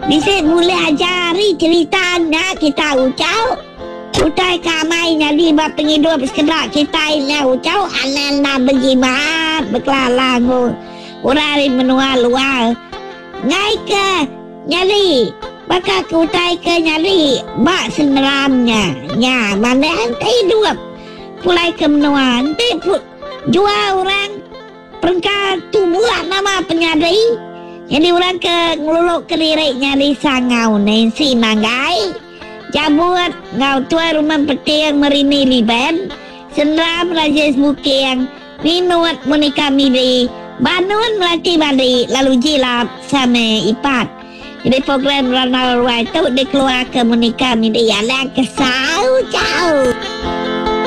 Bisa mula ajari cerita nak kita ucau. Utai kamai nyali bab penghidup sekedak kita ini ucau ananda berjimat berkelalang urari menua luar. Ngai ke nyali maka utai ke nyali bak seneramnya. Ya mana nanti hidup pulai ke menua nanti jual orang perengkat tubuh nama penyadari. Jadi orang ke ngeluluk keliriknya di sangau nensi manggai. Jabut ngau tua rumah petiang merini liban. Senram raja semukiang. Minut menikah mili. Banun melatih balik. Lalu jilap sama ipat. Jadi program Ronald White itu dikeluar ke menikah mili. Yang kesal jauh.